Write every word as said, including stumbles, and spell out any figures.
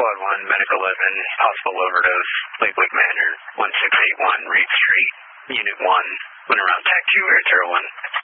Squad one, Medical eleven, possible overdose, Lake Lake Manor, one six eight one, Reed Street. Unit one, went around T A C two, Air Zero one.